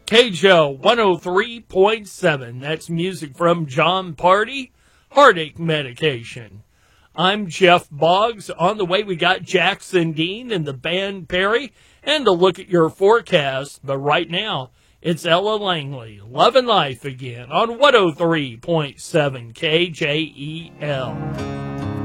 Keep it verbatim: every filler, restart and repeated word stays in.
K J O one oh three point seven. That's music from John Party, Heartache Medication. I'm Jeff Boggs. On the way, we got Jackson Dean and the band Perry, and to look at your forecast. But right now, it's Ella Langley, Love and Life again on one oh three point seven K J E L.